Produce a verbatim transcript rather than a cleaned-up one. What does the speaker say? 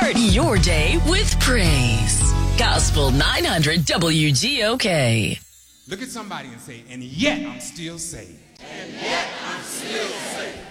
Start your day with praise. Gospel nine hundred W G O K. Look at somebody and say, and yet I'm still saved. And yet I'm still saved.